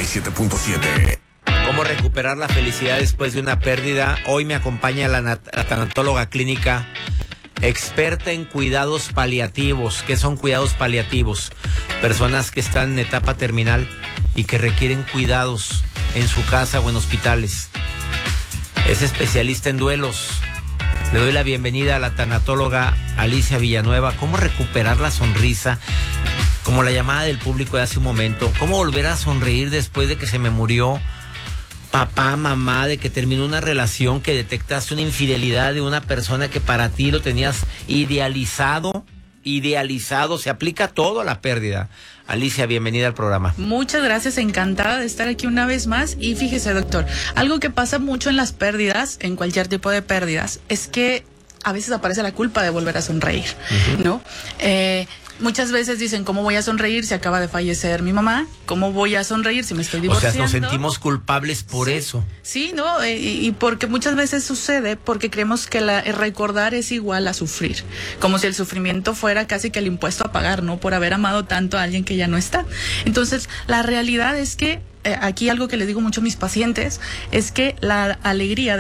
97.7. ¿Cómo recuperar la felicidad después de una pérdida? Hoy me acompaña la tanatóloga clínica, experta en cuidados paliativos. ¿Qué son cuidados paliativos? Personas que están en etapa terminal y que requieren cuidados en su casa o en hospitales. Es especialista en duelos. Le doy la bienvenida a la tanatóloga Alicia Villanueva. ¿Cómo recuperar la sonrisa? Como la llamada del público de hace un momento. ¿Cómo volver a sonreír después de que se me murió papá, mamá, de que terminó una relación, que detectaste una infidelidad de una persona que para ti lo tenías idealizado? Se aplica todo a la pérdida. Alicia, bienvenida al programa. Muchas gracias, encantada de estar aquí una vez más. Y fíjese, doctor, algo que pasa mucho en las pérdidas, en cualquier tipo de pérdidas, es que a veces aparece la culpa de volver a sonreír, ¿no? Muchas veces dicen, ¿cómo voy a sonreír si acaba de fallecer mi mamá? ¿Cómo voy a sonreír si me estoy divorciando? O sea, nos sentimos culpables por eso. Sí, ¿no? Y porque muchas veces sucede porque creemos que recordar es igual a sufrir. Como si el sufrimiento fuera casi que el impuesto a pagar, ¿no? Por haber amado tanto a alguien que ya no está. Entonces, la realidad es que, aquí algo que les digo mucho a mis pacientes, es que la alegría